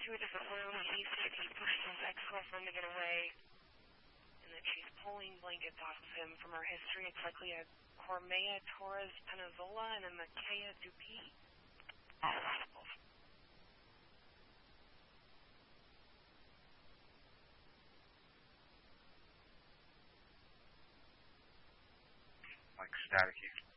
to a different room. He said he pushed his ex-girlfriend to get away, and that she's pulling blankets off of him. From her history, it's likely a Cormea Torres Penizola and a Macaea Dupi. Like staticky.